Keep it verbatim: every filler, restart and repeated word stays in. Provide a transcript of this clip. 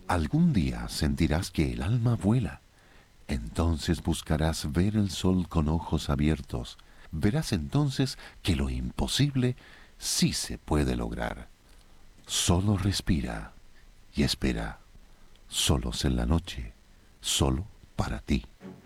Algún día sentirás que el alma vuela. Entonces buscarás ver el sol con ojos abiertos. Verás entonces que lo imposible sí se puede lograr. Solo respira y espera. Solos en la noche, solo para ti.